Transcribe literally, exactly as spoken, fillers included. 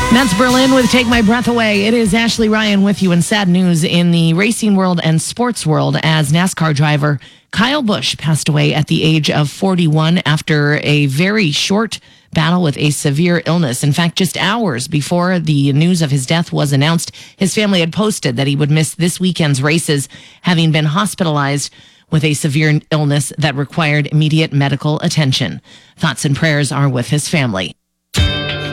That's Berlin with Take My Breath Away. It is Ashley Ryan with you, in sad news in the racing world and sports world as NASCAR driver Kyle Busch passed away at the age of forty-one after a very short battle with a severe illness. In fact, just hours before the news of his death was announced, his family had posted that he would miss this weekend's races, having been hospitalized with a severe illness that required immediate medical attention. Thoughts and prayers are with his family.